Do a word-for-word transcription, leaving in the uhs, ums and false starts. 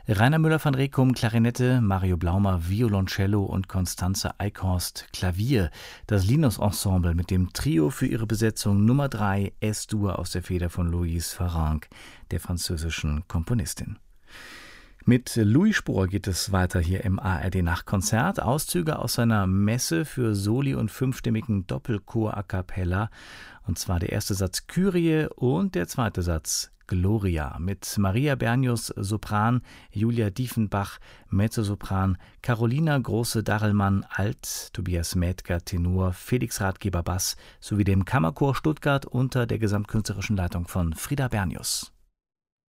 Rainer Müller-van Rekum Klarinette, Mario Blaumer Violoncello und Constanze Eichhorst Klavier. Das Linus Ensemble mit dem Trio für ihre Besetzung Nummer drei Es-Dur aus der Feder von Louise Farrenc, der französischen Komponistin. Mit Louis Spohr geht es weiter hier im A R D-Nachtkonzert. Auszüge aus seiner Messe für Soli und fünfstimmigen Doppelchor a cappella. Und zwar der erste Satz Kyrie und der zweite Satz Gloria. Mit Maria Bernius Sopran, Julia Diefenbach Mezzosopran, Carolina Große-Darrellmann Alt, Tobias Mädger Tenor, Felix Ratgeber Bass sowie dem Kammerchor Stuttgart unter der gesamtkünstlerischen Leitung von Frieda Bernius.